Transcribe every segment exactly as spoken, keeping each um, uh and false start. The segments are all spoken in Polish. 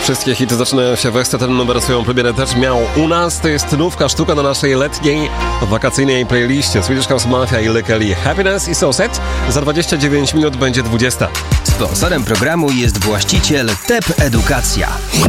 Wszystkie hity zaczynają się w Ekstra, ten numer swoją premierę też miał u nas. To jest nówka sztuka na naszej letniej, wakacyjnej playliście. Swedish House Mafia i Lee Kelly. Happiness i So Set. Za dwadzieścia dziewięć minut będzie dwudziesta. Sponsorem programu jest właściciel T E P Edukacja.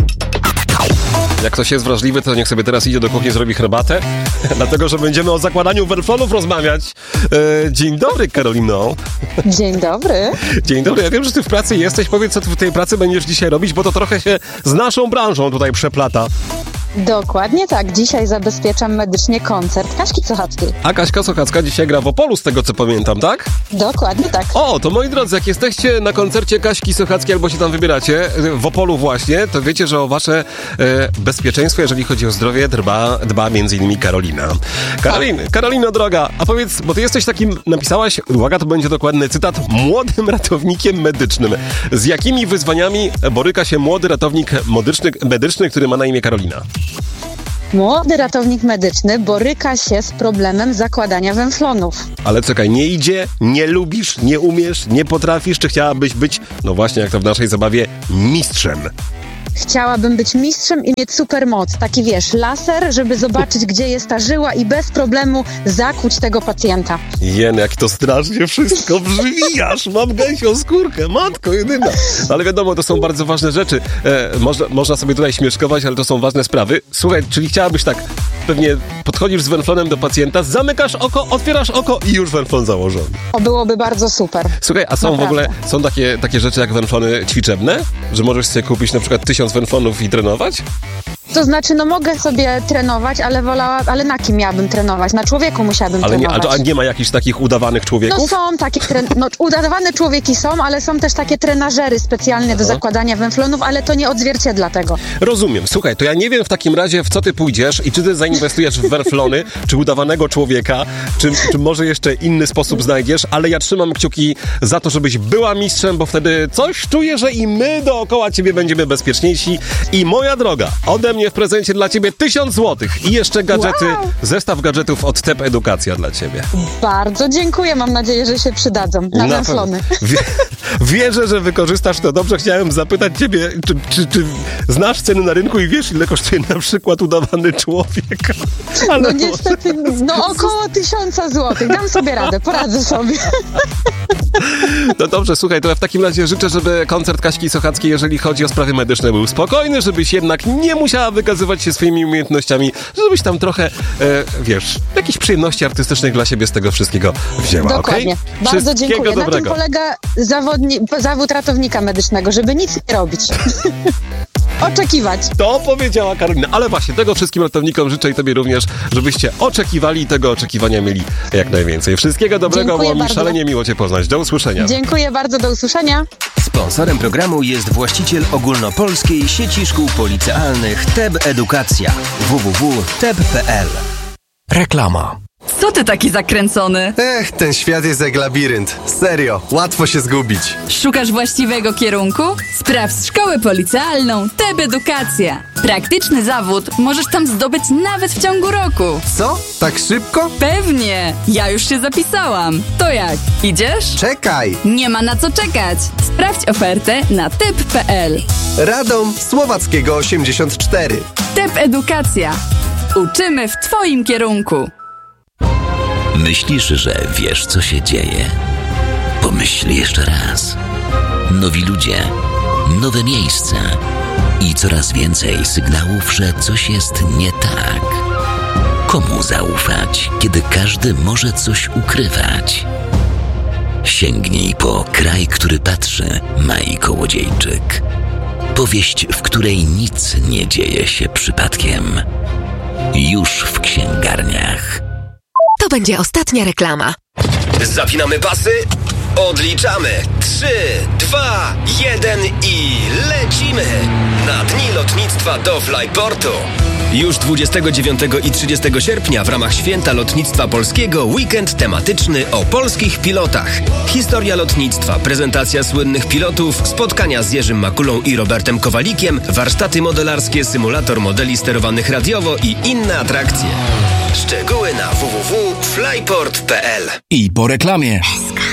Jak ktoś jest wrażliwy, to niech sobie teraz idzie do kuchni, zrobi herbatę, dlatego, że będziemy o zakładaniu werflonów rozmawiać. E, dzień dobry, Karolino. Dzień dobry. Dzień dobry, ja wiem, że ty w pracy jesteś. Powiedz, co ty w tej pracy będziesz dzisiaj robić, bo to trochę się z naszą branżą tutaj przeplata. Dokładnie tak. Dzisiaj zabezpieczam medycznie koncert Kaśki Sochackiej. A Kaśka Sochacka dzisiaj gra w Opolu, z tego co pamiętam, tak? Dokładnie tak. O, to moi drodzy, jak jesteście na koncercie Kaśki Sochackiej albo się tam wybieracie, w Opolu właśnie, to wiecie, że o wasze e, bezpieczeństwo, jeżeli chodzi o zdrowie, dba, dba między innymi Karolina. Karolina, Karolino droga, a powiedz, bo ty jesteś takim, napisałaś, uwaga, to będzie dokładny cytat, młodym ratownikiem medycznym. Z jakimi wyzwaniami boryka się młody ratownik medyczny, medyczny który ma na imię Karolina? Młody ratownik medyczny boryka się z problemem zakładania węflonów. Ale czekaj, nie idzie, nie lubisz, nie umiesz, nie potrafisz, czy chciałabyś być, no właśnie jak to w naszej zabawie, mistrzem? Chciałabym być mistrzem i mieć supermoc. Taki wiesz, laser, żeby zobaczyć, gdzie jest ta żyła i bez problemu zakłuć tego pacjenta. Jen, jak to strasznie wszystko brzywijasz. Mam gęsią skórkę, matko jedyna. Ale wiadomo, to są bardzo ważne rzeczy. E, można, można sobie tutaj śmieszkować, ale to są ważne sprawy. Słuchaj, czyli chciałabyś tak, pewnie podchodzisz z węflonem do pacjenta, zamykasz oko, otwierasz oko i już węflon założony. To byłoby bardzo super. Słuchaj, a są Naprawdę. w ogóle, są takie, takie rzeczy jak węflony ćwiczebne? Że możesz sobie kupić na przykład tysiąc węflonów i trenować? To znaczy, no mogę sobie trenować, ale wolała, ale na kim miałabym trenować? Na człowieku musiałabym ale trenować. Nie, a nie ma jakichś takich udawanych człowieków? No są takie, tren- no udawane człowieki są, ale są też takie trenażery specjalne Aha. do zakładania węflonów, ale to nie odzwierciedla tego. Rozumiem. Słuchaj, to ja nie wiem w takim razie, w co ty pójdziesz i czy ty zainwestujesz w węflony, czy udawanego człowieka, czy, czy może jeszcze inny sposób znajdziesz, ale ja trzymam kciuki za to, żebyś była mistrzem, bo wtedy coś czuję, że i my dookoła ciebie będziemy bezpieczniejsi. I moja droga, ode mnie w prezencie dla ciebie tysiąc złotych i jeszcze gadżety, wow. zestaw gadżetów od T E P Edukacja dla ciebie. Bardzo dziękuję, mam nadzieję, że się przydadzą na, na węflony. Wie, wierzę, że wykorzystasz to dobrze. Chciałem zapytać ciebie, czy, czy, czy znasz ceny na rynku i wiesz, ile kosztuje na przykład udawany człowiek? Ale no niestety, no około tysiąca złotych. Dam sobie radę, poradzę sobie. No dobrze, słuchaj, to ja w takim razie życzę, żeby koncert Kaśki Sochackiej, jeżeli chodzi o sprawy medyczne, był spokojny, żebyś jednak nie musiała wykazywać się swoimi umiejętnościami, żebyś tam trochę, e, wiesz, jakichś przyjemności artystycznych dla siebie z tego wszystkiego wzięła, Dokładnie. Okay? Bardzo dziękuję. Dobrego. Na tym polega zawodni- zawód ratownika medycznego, żeby nic nie robić. Oczekiwać. To powiedziała Karolina. Ale właśnie, tego wszystkim ratownikom życzę i tobie również, żebyście oczekiwali i tego oczekiwania mieli jak najwięcej. Wszystkiego dobrego, Dziękuję było mi bardzo. szalenie miło cię poznać. Do usłyszenia. Dziękuję bardzo, do usłyszenia. Sponsorem programu jest właściciel ogólnopolskiej sieci szkół policealnych T E P Edukacja. w w w kropka t e p kropka p l. Reklama. Co ty taki zakręcony? Ech, ten świat jest jak labirynt. Serio, łatwo się zgubić. Szukasz właściwego kierunku? Sprawdź szkołę policealną T E P Edukacja. Praktyczny zawód możesz tam zdobyć nawet w ciągu roku. Co? Tak szybko? Pewnie! Ja już się zapisałam. To jak? Idziesz? Czekaj! Nie ma na co czekać. Sprawdź ofertę na t e p kropka p l. Radom Słowackiego osiemdziesiąt cztery. T E P Edukacja. Uczymy w twoim kierunku. Myślisz, że wiesz, co się dzieje? Pomyśl jeszcze raz. Nowi ludzie, nowe miejsca i coraz więcej sygnałów, że coś jest nie tak. Komu zaufać, kiedy każdy może coś ukrywać? Sięgnij po Kraj, który patrzy, Mai Kołodziejczyk. Powieść, w której nic nie dzieje się przypadkiem. Już w księgarniach. To będzie ostatnia reklama. Zapinamy pasy, odliczamy. Trzy, dwa, jeden i lecimy! Na dni lotnictwa do Flyportu. Już dwudziestego dziewiątego i trzydziestego sierpnia w ramach Święta Lotnictwa Polskiego weekend tematyczny o polskich pilotach. Historia lotnictwa, prezentacja słynnych pilotów, spotkania z Jerzym Makulą i Robertem Kowalikiem, warsztaty modelarskie, symulator modeli sterowanych radiowo i inne atrakcje. Szczegóły na w w w kropka flyport kropka p l. I po reklamie.